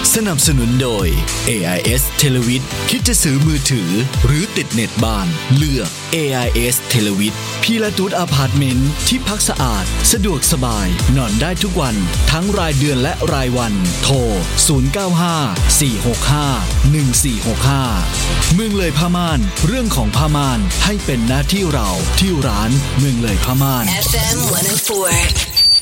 สนับสนุนโดย AIS Televid คิดจะซื้อมือถือหรือติดเน็ตบ้านเลือก AIS Televid พีลาตูดอพาร์ตเมนต์ที่พักสะอาดสะดวกสบายนอนได้ทุกวันทั้งรายเดือนและรายวันโทร0954651465เมืองเลยผ้าม่านเรื่องของผ้าม่านให้เป็นหน้าที่เราที่ร้านเมืองเลยผ้าม่าน FM 104